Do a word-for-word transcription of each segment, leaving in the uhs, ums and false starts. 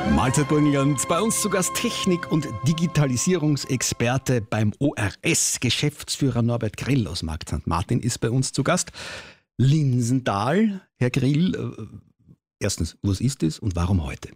Mahlzeit Burgenland, bei uns zu Gast Technik- und Digitalisierungsexperte beim O R S. Geschäftsführer Norbert Grill aus Markt Sankt Martin ist bei uns zu Gast. Linsenthal, Herr Grill, äh, erstens, was ist es und warum heute?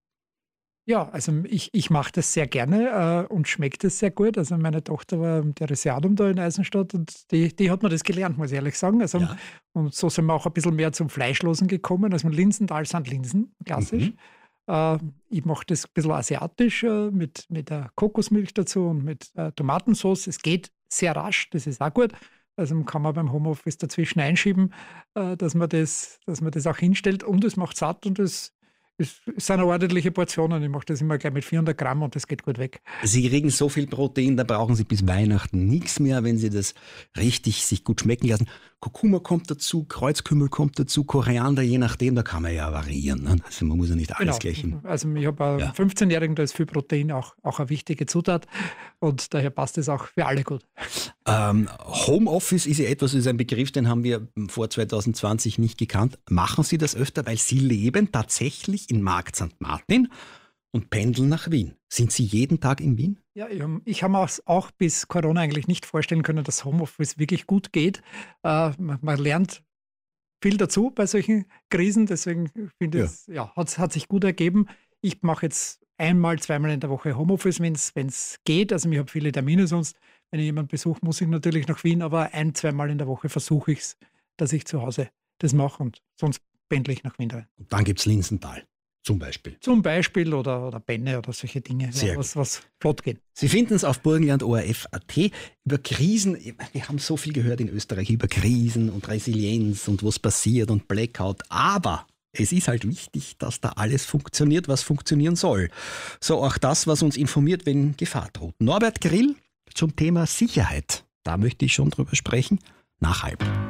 Ja, also ich, ich mache das sehr gerne äh, und schmeckt es sehr gut. Also meine Tochter war im Theresiadum da in Eisenstadt und die, die hat mir das gelernt, muss ich ehrlich sagen. Also, Ja. Und so sind wir auch ein bisschen mehr zum Fleischlosen gekommen. Also Linsenthal sind Linsen, klassisch. Mhm. Äh, ich mache das ein bisschen asiatisch äh, mit, mit der Kokosmilch dazu und mit äh, Tomatensauce. Es geht sehr rasch, das ist auch gut. Also kann man beim Homeoffice dazwischen einschieben, äh, dass, man das, dass man das auch hinstellt und es macht satt und es Es sind ordentliche Portionen. Ich mache das immer gleich mit vierhundert Gramm und das geht gut weg. Sie kriegen so viel Protein, da brauchen Sie bis Weihnachten nichts mehr, wenn Sie das richtig sich gut schmecken lassen. Kurkuma kommt dazu, Kreuzkümmel kommt dazu, Koriander, je nachdem, da kann man ja variieren. Ne? Also man muss ja nicht alles Genau. gleich hin. Also ich habe einen Ja. fünfzehnjährigen, da ist viel Protein auch, auch eine wichtige Zutat und daher passt es auch für alle gut. Ähm, Homeoffice ist ja etwas, ist ein Begriff, den haben wir vor zwanzig zwanzig nicht gekannt. Machen Sie das öfter, weil Sie leben tatsächlich in Markt Sankt Martin und pendeln nach Wien. Sind Sie jeden Tag in Wien? Ja, ich, hab- ich habe mir auch auch bis Corona eigentlich nicht vorstellen können, dass Homeoffice wirklich gut geht. Äh, man, man lernt viel dazu bei solchen Krisen, deswegen finde ich, Ja. es ja, hat, hat sich gut ergeben. Ich mache jetzt einmal, zweimal in der Woche Homeoffice, wenn es geht. Also ich habe viele Termine sonst. Wenn ich jemanden besuche, muss ich natürlich nach Wien, aber ein, zweimal in der Woche versuche ich es, dass ich zu Hause das mache und sonst pendle ich nach Wien rein. Und dann gibt es Linsenthal zum Beispiel. Zum Beispiel oder, oder Benne oder solche Dinge, Sehr ja, was, was flott geht. Sie finden es auf burgenland O R F Punkt A T. Über Krisen, wir haben so viel gehört in Österreich über Krisen und Resilienz und was passiert und Blackout, aber es ist halt wichtig, dass da alles funktioniert, was funktionieren soll. So auch das, was uns informiert, wenn Gefahr droht. Norbert Grill zum Thema Sicherheit. Da möchte ich schon drüber sprechen. Nach halb.